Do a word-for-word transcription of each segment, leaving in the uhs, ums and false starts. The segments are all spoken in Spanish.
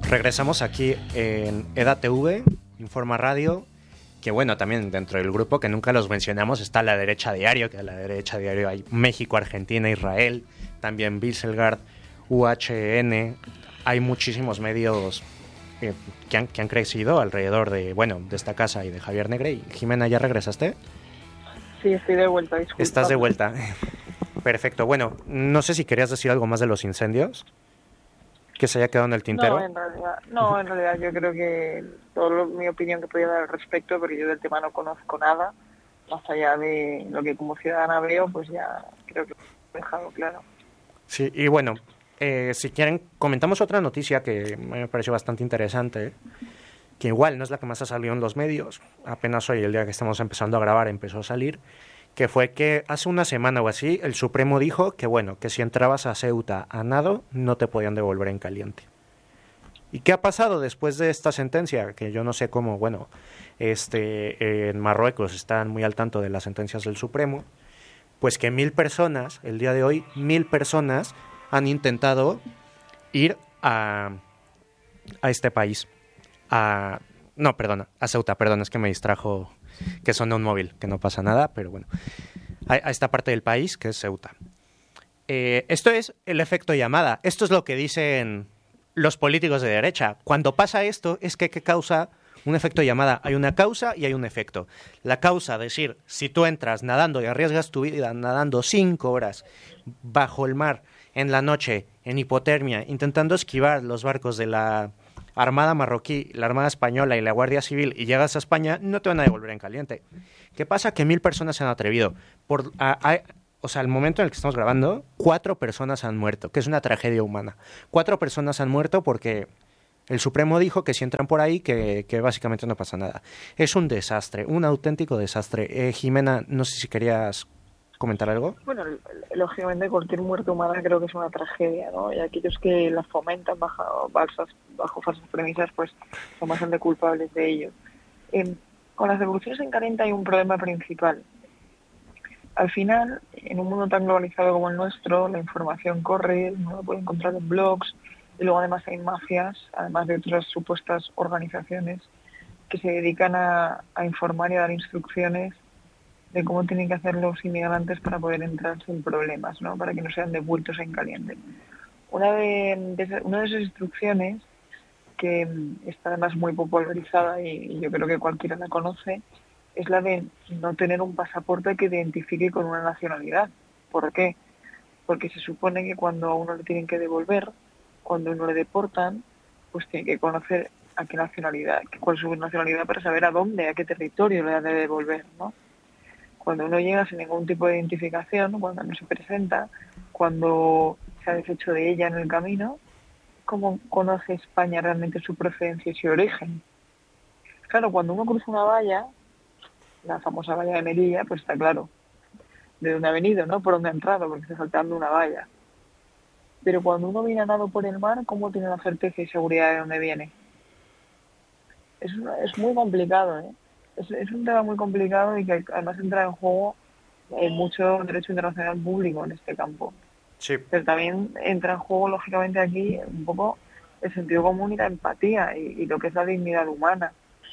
regresamos aquí en EDATV, Informa Radio, que bueno, también dentro del grupo que nunca los mencionamos está La Derecha Diario, que a La Derecha Diario hay México, Argentina, Israel, también Wieselgard, U H N, hay muchísimos medios eh, que, han, que han crecido alrededor de, bueno, de esta casa y de Javier Negre. Y Jimena, ¿ya regresaste? Sí, estoy de vuelta, disculpa. Estás de vuelta. Perfecto. Bueno, no sé si querías decir algo más de los incendios que se haya quedado en el tintero. No, en realidad, no, en realidad yo creo que todo lo, mi opinión que podía dar al respecto, porque yo del tema no conozco nada, más allá de lo que como ciudadana veo, pues ya creo que lo he dejado claro. Sí, y bueno, eh, si quieren, comentamos otra noticia que me pareció bastante interesante, que igual no es la que más ha salido en los medios, apenas hoy, el día que estamos empezando a grabar, empezó a salir, que fue que hace una semana o así, el Supremo dijo que bueno, que si entrabas a Ceuta a nado, no te podían devolver en caliente. ¿Y qué ha pasado después de esta sentencia? Que yo no sé cómo, bueno, este, en Marruecos están muy al tanto de las sentencias del Supremo, pues que mil personas, el día de hoy, mil personas han intentado ir a, a este país, a, no, perdona, a Ceuta, perdón, es que me distrajo que sonó un móvil, que no pasa nada, pero bueno, a, a esta parte del país que es Ceuta. Eh, esto es el efecto llamada, esto es lo que dicen los políticos de derecha. Cuando pasa esto es que, que causa un efecto llamada. Hay una causa y hay un efecto. La causa, decir, si tú entras nadando y arriesgas tu vida nadando cinco horas bajo el mar en la noche, en hipotermia, intentando esquivar los barcos de la Armada marroquí, la Armada española y la Guardia Civil y llegas a España, no te van a devolver en caliente. ¿Qué pasa? Que mil personas se han atrevido. Por, a, a, o sea, al momento en el que estamos grabando, cuatro personas han muerto, que es una tragedia humana. Cuatro personas han muerto porque el Supremo dijo que si entran por ahí, que, que básicamente no pasa nada. Es un desastre, un auténtico desastre. Eh, Jimena, no sé si querías comentar algo. Bueno, lógicamente cualquier muerte humana creo que es una tragedia, ¿no? Y aquellos que la fomentan bajo falsas, bajo falsas premisas, pues son bastante culpables de ello. Eh, con las devoluciones en caliente hay un problema principal. Al final, en un mundo tan globalizado como el nuestro, la información corre, uno la puede encontrar en blogs, y luego además hay mafias, además de otras supuestas organizaciones, que se dedican a, a informar y a dar instrucciones de cómo tienen que hacer los inmigrantes para poder entrar sin problemas, ¿no? Para que no sean devueltos en caliente. Una de, de, una de esas instrucciones, que está además muy popularizada y, y yo creo que cualquiera la conoce, es la de no tener un pasaporte que identifique con una nacionalidad. ¿Por qué? Porque se supone que cuando a uno le tienen que devolver, cuando uno le deportan, pues tiene que conocer a qué nacionalidad, cuál es su nacionalidad para saber a dónde, a qué territorio le han de devolver, ¿no? Cuando uno llega sin ningún tipo de identificación, cuando no se presenta, cuando se ha deshecho de ella en el camino, ¿cómo conoce España realmente su procedencia y su origen? Claro, cuando uno cruza una valla, la famosa valla de Melilla, pues está claro de dónde ha venido, ¿no? Por dónde ha entrado, porque está saltando una valla. Pero cuando uno viene a nado por el mar, ¿cómo tiene la certeza y seguridad de dónde viene? Es, es muy complicado, ¿eh? Es, es un tema muy complicado y que además entra en juego eh, mucho derecho internacional público en este campo. Sí. Pero también entra en juego, lógicamente, aquí un poco el sentido común y la empatía y, y lo que es la dignidad humana.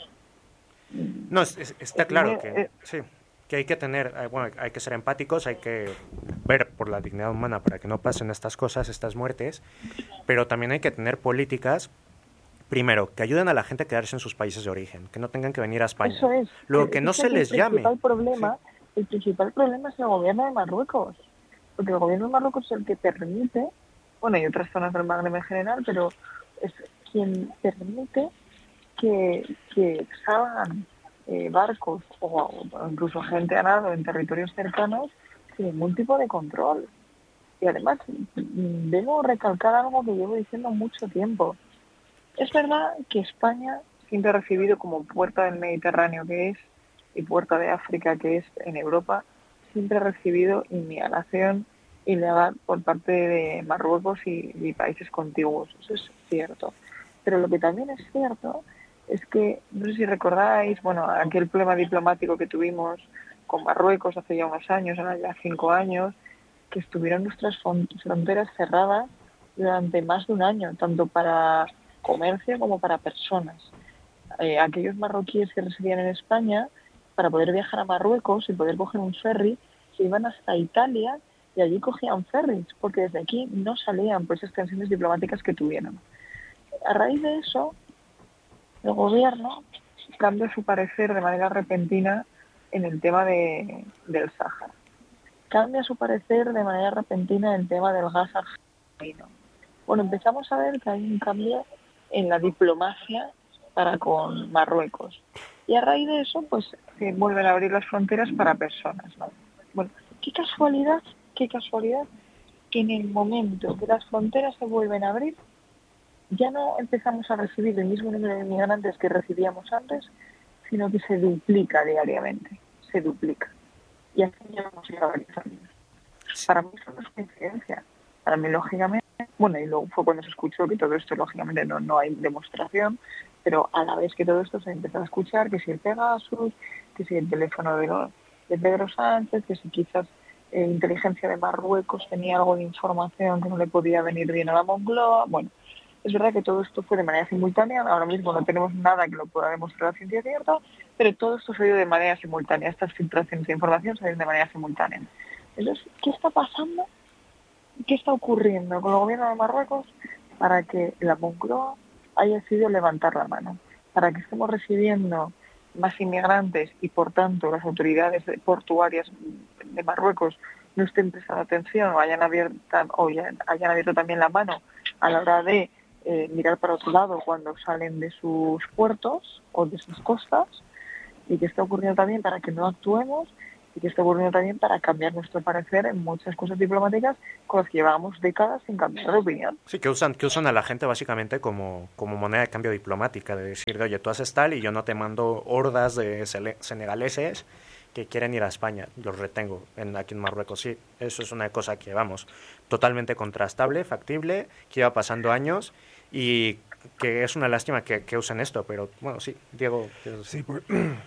No, es, es, está claro que sí, que hay que tener, bueno, hay que ser empáticos, hay que ver por la dignidad humana para que no pasen estas cosas, estas muertes, pero también hay que tener políticas, primero, que ayuden a la gente a quedarse en sus países de origen, que no tengan que venir a España. Eso es. Luego, que no se les llame. El principal problema, sí. el principal problema es el gobierno de Marruecos, porque el gobierno de Marruecos es el que permite, bueno, y otras zonas del Magreb en general, pero es quien permite que, que salgan eh, barcos o, o incluso gente a nado en territorios cercanos sin ningún tipo de control. Y además, debo recalcar algo que llevo diciendo mucho tiempo. Es verdad que España siempre ha recibido como puerta del Mediterráneo que es y puerta de África que es en Europa, siempre ha recibido inmigración ilegal por parte de Marruecos y, y países contiguos. Eso es cierto. Pero lo que también es cierto es que, no sé si recordáis, bueno, aquel problema diplomático que tuvimos con Marruecos hace ya unos años, ahora ya cinco años, que estuvieron nuestras fronteras cerradas durante más de un año, tanto para comercio como para personas. Eh, aquellos marroquíes que residían en España, para poder viajar a Marruecos y poder coger un ferry, se iban hasta Italia y allí cogían ferries, porque desde aquí no salían por esas tensiones diplomáticas que tuvieron. A raíz de eso, el gobierno cambia su parecer de manera repentina en el tema de, del Sáhara. Cambia su parecer de manera repentina en el tema del gas argentino. Bueno, empezamos a ver que hay un cambio en la diplomacia para con Marruecos. Y a raíz de eso, pues se vuelven a abrir las fronteras para personas, ¿no? Bueno, qué casualidad, qué casualidad que en el momento que las fronteras se vuelven a abrir, ya no empezamos a recibir el mismo número de inmigrantes que recibíamos antes, sino que se duplica diariamente, se duplica. Y así llevamos ya varios años. Para mí eso no es coincidencia. Para mí, lógicamente, bueno, y luego fue cuando se escuchó que todo esto, lógicamente, no, no hay demostración, pero a la vez que todo esto se empezó a escuchar, que si el Pegasus, que si el teléfono de, lo, de Pedro Sánchez, que si quizás eh, inteligencia de Marruecos tenía algo de información que no le podía venir bien a la Moncloa. Bueno, es verdad que todo esto fue de manera simultánea, ahora mismo no tenemos nada que lo pueda demostrar la ciencia cierta, pero todo esto se dio de manera simultánea, estas filtraciones de información se dio de manera simultánea. Entonces, ¿qué está pasando? ¿Qué está ocurriendo con el gobierno de Marruecos para que la Moncloa haya decidido levantar la mano? Para que estemos recibiendo más inmigrantes y, por tanto, las autoridades portuarias de Marruecos no estén prestando atención o hayan abierto, o hayan abierto también la mano a la hora de eh, mirar para otro lado cuando salen de sus puertos o de sus costas, y que está ocurriendo también para que no actuemos, y que está ocurriendo también para cambiar nuestro parecer en muchas cosas diplomáticas con las que llevábamos décadas sin cambiar de opinión. Sí, que usan, que usan a la gente básicamente como, como moneda de cambio diplomática, de decir, oye, tú haces tal y yo no te mando hordas de senegaleses que quieren ir a España, los retengo en, aquí en Marruecos. Sí, eso es una cosa que, vamos, totalmente contrastable, factible, que lleva pasando años y que es una lástima que, que usen esto, pero bueno, sí, Diego. Sí, pues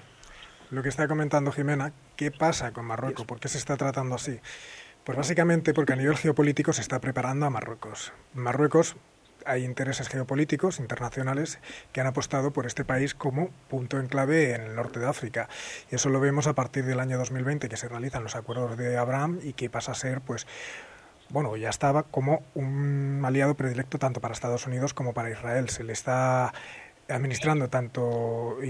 lo que está comentando Jimena, ¿qué pasa con Marruecos? ¿Por qué se está tratando así? Pues básicamente porque a nivel geopolítico se está preparando a Marruecos. Marruecos, hay intereses geopolíticos internacionales que han apostado por este país como punto en clave en el norte de África. Y eso lo vemos a partir del año dos mil veinte, que se realizan los acuerdos de Abraham y que pasa a ser, pues, bueno, ya estaba como un aliado predilecto tanto para Estados Unidos como para Israel. Se le está administrando tanto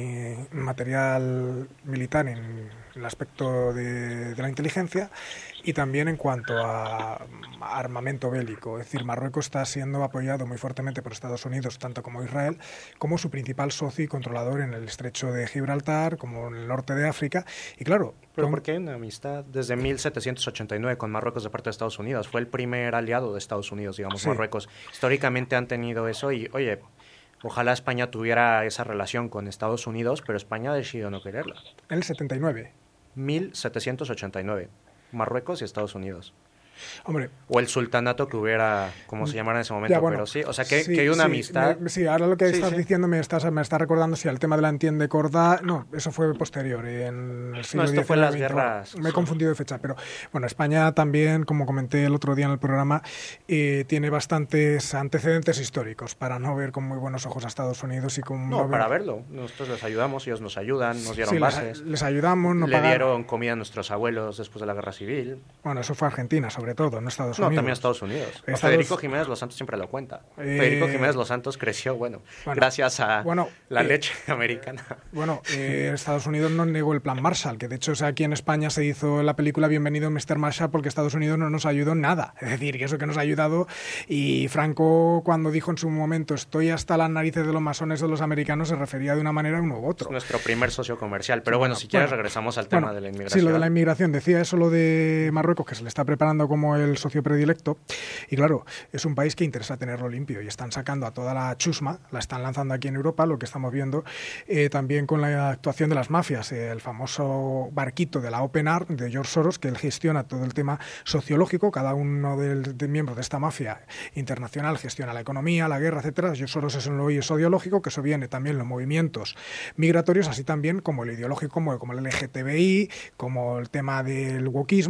material militar en el aspecto de, de la inteligencia y también en cuanto a, a armamento bélico. Es decir, Marruecos está siendo apoyado muy fuertemente por Estados Unidos, tanto como Israel, como su principal socio y controlador en el estrecho de Gibraltar, como en el norte de África. Y claro... Pero con... porque hay una amistad desde mil setecientos ochenta y nueve con Marruecos de parte de Estados Unidos. Fue el primer aliado de Estados Unidos, digamos, sí. Marruecos. Históricamente han tenido eso y, oye... Ojalá España tuviera esa relación con Estados Unidos, pero España ha decidido no quererla. ¿En el setenta y nueve? mil setecientos ochenta y nueve. Marruecos y Estados Unidos. Hombre. O el sultanato que hubiera, como se llamara en ese momento, ya, bueno, pero sí, o sea, que, sí, que hay una sí, amistad. Me, sí, ahora lo que sí, estás sí. diciendo me estás me está recordando si sí, al tema de la entiende Cordá, no, eso fue posterior, en el siglo No, esto diecinueve, fue las veinte, guerras. Me he sí. confundido de fecha, pero bueno, España también, como comenté el otro día en el programa, eh, tiene bastantes antecedentes históricos para no ver con muy buenos ojos a Estados Unidos y con No, no para ver... verlo. Nosotros les ayudamos, ellos nos ayudan, nos dieron sí, bases. Les, les ayudamos, no Le pagar... dieron comida a nuestros abuelos después de la guerra civil. Bueno, eso fue Argentina, sobre todo, no Estados No, Unidos. también Estados Unidos. Estados... Federico Jiménez Los Santos siempre lo cuenta. Eh... Federico Jiménez Los Santos creció, bueno, bueno gracias a bueno, la eh, leche americana. Bueno, eh, Estados Unidos no negó el plan Marshall, que de hecho o sea, aquí en España se hizo la película Bienvenido mister Marshall porque Estados Unidos no nos ayudó en nada. Es decir, que eso que nos ha ayudado, y Franco cuando dijo en su momento estoy hasta las narices de los masones de los americanos se refería de una manera a uno u otro. Es nuestro primer socio comercial, pero bueno, bueno si quieres bueno, regresamos al tema bueno, de la inmigración. Sí, lo de la inmigración, decía eso lo de Marruecos, que se le está preparando como el socio predilecto, y claro, es un país que interesa tenerlo limpio y están sacando a toda la chusma, la están lanzando aquí en Europa, lo que estamos viendo eh, también con la actuación de las mafias, eh, el famoso barquito de la Open Arms de George Soros, que él gestiona todo el tema sociológico, cada uno de, de miembros de esta mafia internacional gestiona la economía, la guerra, etcétera. George Soros es un lobby sociológico, que eso viene también los movimientos migratorios, así también como el ideológico, como, como el L G T B I, como el tema del wokismo.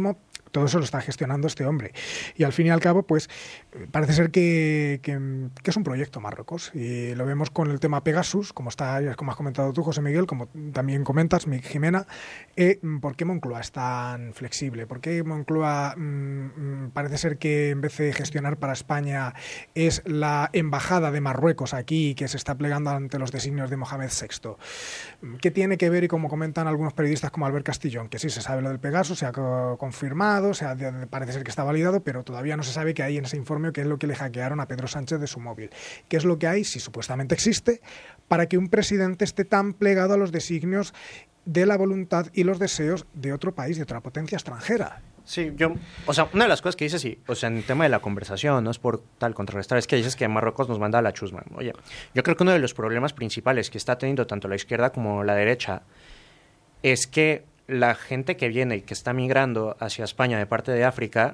Todo eso lo está gestionando este hombre. Y al fin y al cabo, pues parece ser que, que, que es un proyecto Marruecos. Y lo vemos con el tema Pegasus, como está, como has comentado tú, José Miguel, como también comentas, Jimena. Eh, ¿Por qué Moncloa es tan flexible? ¿Por qué Moncloa mmm, parece ser que en vez de gestionar para España es la embajada de Marruecos aquí que se está plegando ante los designios de Mohamed sexto? ¿Qué tiene que ver? Y como comentan algunos periodistas como Albert Castillón, que sí se sabe lo del Pegasus, se ha co- confirmado, o sea, parece ser que está validado, pero todavía no se sabe qué hay en ese informe, qué es lo que le hackearon a Pedro Sánchez de su móvil. ¿Qué es lo que hay, si supuestamente existe, para que un presidente esté tan plegado a los designios de la voluntad y los deseos de otro país, de otra potencia extranjera? Sí, yo, o sea, una de las cosas que dices, sí, o sea, en el tema de la conversación, no es por tal contrarrestar, es que dices que Marruecos nos manda a la chusma. Oye, yo creo que uno de los problemas principales que está teniendo tanto la izquierda como la derecha es que la gente que viene y que está migrando hacia España de parte de África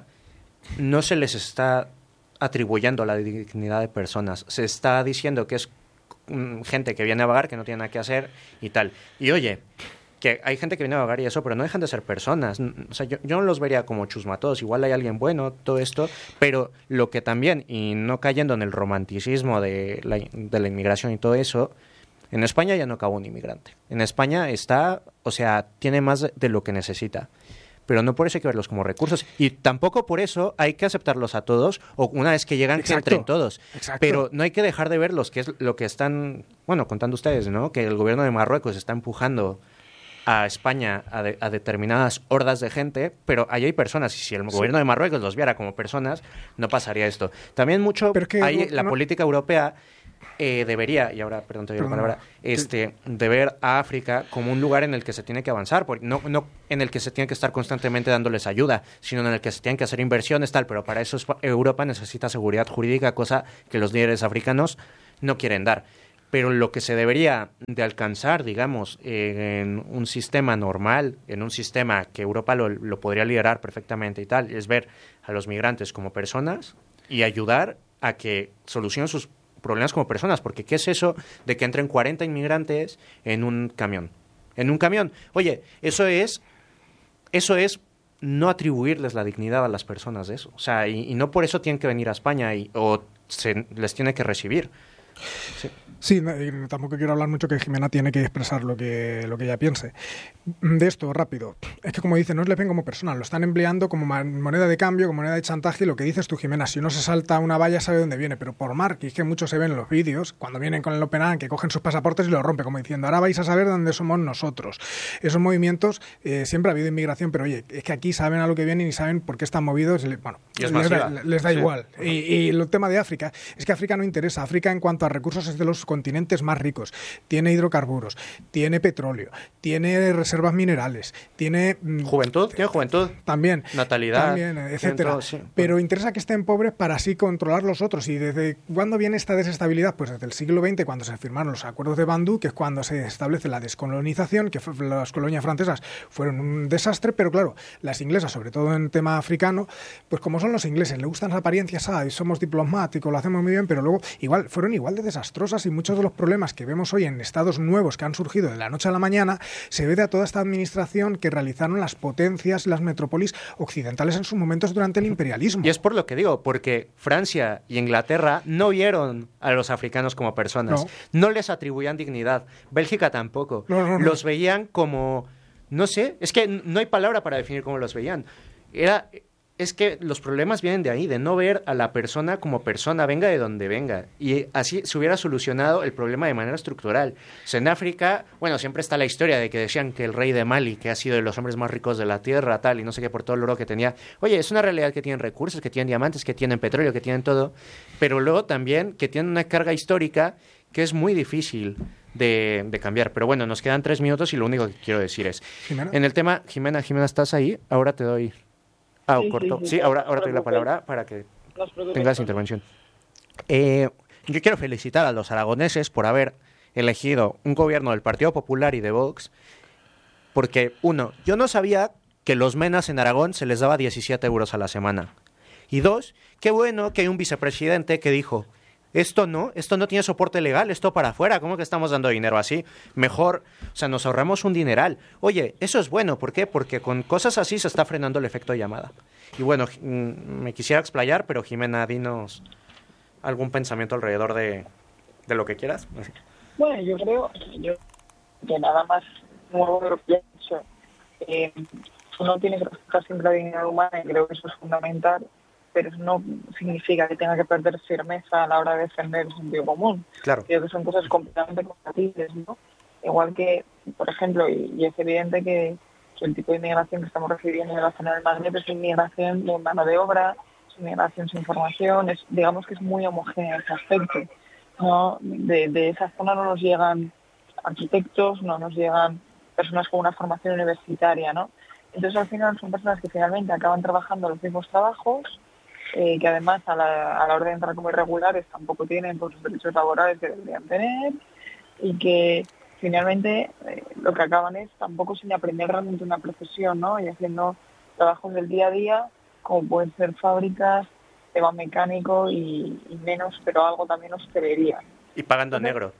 no se les está atribuyendo la dignidad de personas. Se está diciendo que es mm, gente que viene a vagar, que no tiene nada que hacer y tal. Y oye, que hay gente que viene a vagar y eso, pero no dejan de ser personas. O sea, yo, yo no los vería como chusma todos. Igual hay alguien bueno, todo esto, pero lo que también, y no cayendo en el romanticismo de la, de la inmigración y todo eso, en España ya no cabe un inmigrante. En España está, o sea, tiene más de lo que necesita. Pero no por eso hay que verlos como recursos. Y tampoco por eso hay que aceptarlos a todos, o una vez que llegan, Exacto. que entren todos. Exacto. Pero no hay que dejar de verlos, que es lo que están, bueno, contando ustedes, ¿no? Que el gobierno de Marruecos está empujando a España a, de, a determinadas hordas de gente, pero ahí hay personas, y si el Sí. gobierno de Marruecos los viera como personas, no pasaría esto. También mucho, Pero es que hay, no- la no- política europea eh, debería, y ahora, perdón, te doy la Perdona. palabra, este, de ver a África como un lugar en el que se tiene que avanzar, porque no, no en el que se tiene que estar constantemente dándoles ayuda, sino en el que se tienen que hacer inversiones, tal, pero para eso Espa- Europa necesita seguridad jurídica, cosa que los líderes africanos no quieren dar. Pero lo que se debería de alcanzar, digamos, eh, en un sistema normal, en un sistema que Europa lo, lo podría liderar perfectamente y tal, es ver a los migrantes como personas y ayudar a que solucionen sus problemas como personas. Porque ¿qué es eso de que entren cuarenta inmigrantes en un camión? En un camión. Oye, eso es, eso es no atribuirles la dignidad a las personas de eso. O sea, y, y no por eso tienen que venir a España y, o se les tiene que recibir. Sí. Sí, no, y tampoco quiero hablar mucho, que Jimena tiene que expresar lo que, lo que ella piense. De esto, rápido. Es que, como dice, no les ven como personas, lo están empleando como moneda de cambio, como moneda de chantaje, y lo que dices tú, Jimena, si uno se salta una valla sabe dónde viene, pero por mar, que es que muchos se ven en los vídeos, cuando vienen con el Open A, que cogen sus pasaportes y los rompen, como diciendo, ahora vais a saber dónde somos nosotros. Esos movimientos, eh, siempre ha habido inmigración, pero oye, es que aquí saben a lo que vienen y saben por qué están movidos, bueno, Y es les, da, masiva. les da Sí. igual. Y, y el tema de África, es que África no interesa. África, en cuanto a recursos, es de los continentes más ricos. Tiene hidrocarburos, tiene petróleo, tiene reservas minerales, tiene... mm, Juventud, tiene juventud. También. Natalidad, También, etcétera. todo, sí. Pero interesa que estén pobres para así controlar los otros. ¿Y desde cuándo viene esta desestabilidad? Pues desde el siglo veinte, cuando se firmaron los acuerdos de Bandú, que es cuando se establece la descolonización, que fue, las colonias francesas fueron un desastre, pero claro, las inglesas, sobre todo en tema africano, pues como son los ingleses, le gustan las apariencias, ah, somos diplomáticos, lo hacemos muy bien, pero luego igual fueron igual de desastrosas, y muchos de los problemas que vemos hoy en estados nuevos que han surgido de la noche a la mañana se debe a toda esta administración que realizaron las potencias y las metrópolis occidentales en sus momentos durante el imperialismo. Y es por lo que digo, porque Francia y Inglaterra no vieron a los africanos como personas. No, no les atribuían dignidad. Bélgica tampoco. No, no, no. Los veían como... No sé, es que no hay palabra para definir cómo los veían. Era... Es que los problemas vienen de ahí, de no ver a la persona como persona, venga de donde venga. Y así se hubiera solucionado el problema de manera estructural. O sea, en África, bueno, siempre está la historia de que decían que el rey de Mali, que ha sido de los hombres más ricos de la tierra, tal, y no sé qué, por todo el oro que tenía. Oye, es una realidad que tienen recursos, que tienen diamantes, que tienen petróleo, que tienen todo. Pero luego también que tienen una carga histórica que es muy difícil de, de cambiar. Pero bueno, nos quedan tres minutos y lo único que quiero decir es... Jimena. En el tema, Jimena, Jimena, ¿estás ahí? Ahora te doy... Ah, Sí, corto. sí, Sí, sí, ahora, no ahora os te doy la preocupéis. palabra para que No os preocupéis, tengas Tony. intervención. Eh, yo quiero felicitar a los aragoneses por haber elegido un gobierno del Partido Popular y de Vox, porque, uno, yo no sabía que los menas en Aragón se les daba diecisiete euros a la semana. Y dos, qué bueno que hay un vicepresidente que dijo, esto no, esto no tiene soporte legal, esto para afuera, ¿cómo que estamos dando dinero así? Mejor, o sea, nos ahorramos un dineral. Oye, eso es bueno, ¿por qué? Porque con cosas así se está frenando el efecto de llamada. Y bueno, me quisiera explayar, pero Jimena, dinos algún pensamiento alrededor de, de lo que quieras. Bueno, yo creo yo, que nada más nuevo de lo que ya he dicho. Eh, uno tiene que respetar siempre la dignidad humana y creo que eso es fundamental, pero eso no significa que tenga que perder firmeza a la hora de defender el sentido común. Claro. Creo que son cosas completamente compatibles, ¿no? Igual que, por ejemplo, y, y es evidente que, que el tipo de inmigración que estamos recibiendo en la zona del Magreb es inmigración de mano de obra, es inmigración sin formación, es, digamos que es muy homogénea ese aspecto, ¿no? De, de esa zona no nos llegan arquitectos, no nos llegan personas con una formación universitaria, ¿no? Entonces, al final, son personas que finalmente acaban trabajando los mismos trabajos, eh, que además, a la, a la hora de entrar como irregulares, tampoco tienen pues, los derechos laborales que deberían tener, y que finalmente eh, lo que acaban es tampoco sin aprender realmente una profesión, ¿no? Y haciendo trabajos del día a día, como pueden ser fábricas, tema mecánico y, y menos, pero algo también hostelería. Y pagando Entonces, negro.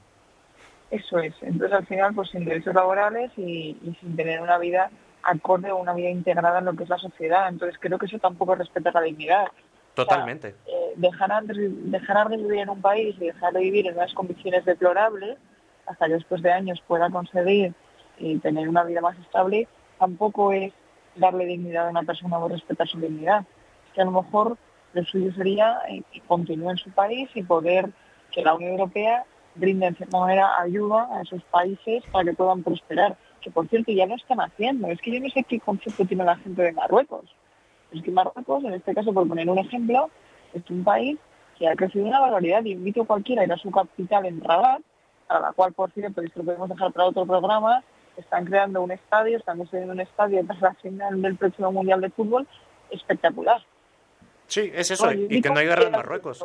Eso es. Entonces, al final, pues sin derechos laborales y, y sin tener una vida acorde o una vida integrada en lo que es la sociedad. Entonces, creo que eso tampoco es respetar la dignidad. Totalmente. O sea, eh, dejar, de, dejar de vivir en un país y dejar de vivir en unas condiciones deplorables hasta que después de años pueda conseguir y tener una vida más estable, tampoco es darle dignidad a una persona o respetar su dignidad. Es que a lo mejor lo suyo sería eh, que continúe en su país y poder que la Unión Europea brinde en cierta manera ayuda a esos países para que puedan prosperar. Que por cierto ya lo están haciendo. Es que yo no sé qué concepto tiene la gente de Marruecos. Es que Marruecos, en este caso, por poner un ejemplo, es un país que ha crecido una barbaridad. Y invito a cualquiera a ir a su capital en Rabat, a la cual, por cierto, esto lo podemos dejar para otro programa, están creando un estadio, están construyendo un estadio tras la final del próximo Mundial de Fútbol espectacular. Sí, es eso, Oye, y que no hay guerra en Marruecos.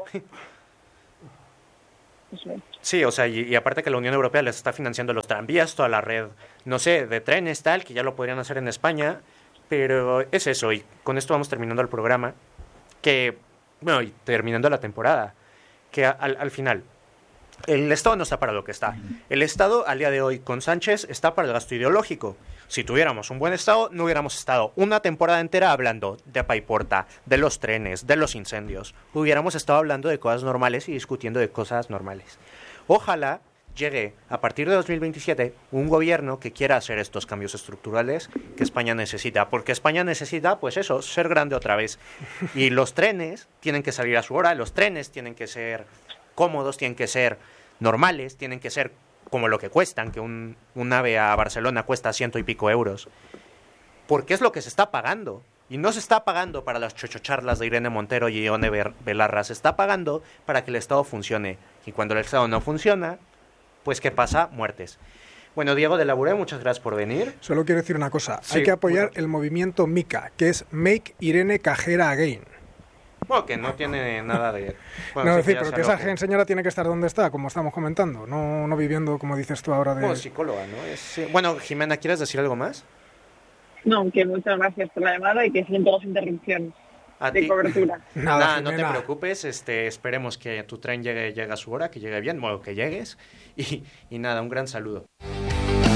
Sí, o sea, y, y aparte que la Unión Europea les está financiando los tranvías, toda la red, no sé, de trenes, tal, que ya lo podrían hacer en España, pero es eso, y con esto vamos terminando el programa, que, bueno, y terminando la temporada, que a, al, al final, el Estado no está para lo que está. El Estado, al día de hoy, con Sánchez, está para el gasto ideológico. Si tuviéramos un buen Estado, no hubiéramos estado una temporada entera hablando de Paiporta, de los trenes, de los incendios. Hubiéramos estado hablando de cosas normales y discutiendo de cosas normales. Ojalá llegue, a partir de dos mil veintisiete, un gobierno que quiera hacer estos cambios estructurales que España necesita. Porque España necesita, pues eso, ser grande otra vez. Y los trenes tienen que salir a su hora, los trenes tienen que ser cómodos, tienen que ser normales, tienen que ser como lo que cuestan, que un, un ave a Barcelona cuesta ciento y pico euros. Porque es lo que se está pagando. Y no se está pagando para las chochocharlas de Irene Montero y Ione Belarra, se está pagando para que el Estado funcione. Y cuando el Estado no funciona, pues ¿qué pasa? Muertes. Bueno, Diego de Labouré, muchas gracias por venir. Solo quiero decir una cosa, sí, hay que apoyar bueno. el movimiento MICA, que es Make Irene Cajera Again. Bueno, que no tiene nada de... Bueno, no, sí, decir, que pero que esa que... señora tiene que estar donde está, como estamos comentando, no, no viviendo, como dices tú ahora, de... Bueno, psicóloga, ¿no? Es, sí. Bueno, Jimena, ¿quieres decir algo más? No, que muchas gracias por la llamada y que siento las interrupciones A de ti. cobertura. Nada, Nada, no te Jimena. preocupes, este, esperemos que tu tren llegue, llegue a su hora, que llegue bien, bueno, que llegues. Y, y nada, un gran saludo.